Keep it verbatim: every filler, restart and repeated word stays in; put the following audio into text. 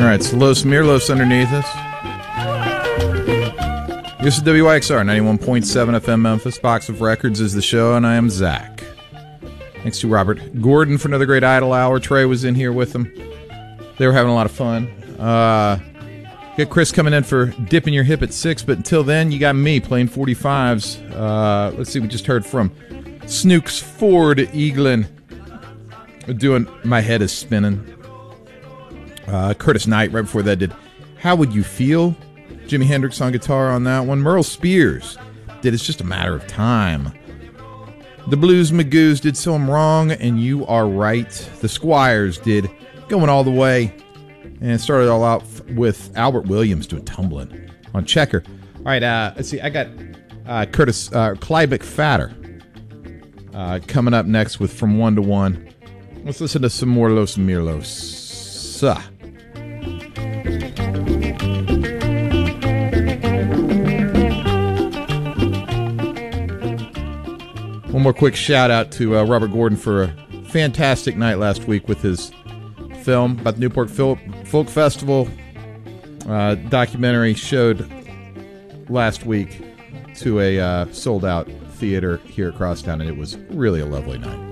right, so Los Mirlos underneath us. This is W Y X R, ninety-one point seven F M Memphis. Box of Records is the show, and I am Zach. Thanks to Robert Gordon for another great Idle Hour. Trey was in here with them. They were having a lot of fun. Uh, get Chris coming in for Dipping Your Hip at six, but until then, you got me playing forty-fives. Uh, let's see, we just heard from Snooks Ford Eaglin doing My Head is Spinning. Uh, Curtis Knight right before that did How Would You Feel? Jimi Hendrix on guitar on that one. Merle Spears did It's Just a Matter of Time. The Blues Magoos did So I'm Wrong and You Are Right. The Squires did Going All the Way. And it started all out with Albert Williams doing Tumbling on Checker. All right, uh, let's see. I got uh, Curtis uh, Clyde McFadder uh, coming up next with From One to One. Let's listen to some more Los Mirlos. Uh. One more quick shout out to uh, Robert Gordon for a fantastic night last week with his film about the Newport Folk, Folk Festival. Uh, documentary showed last week to a uh, sold out theater here at Crosstown, and it was really a lovely night.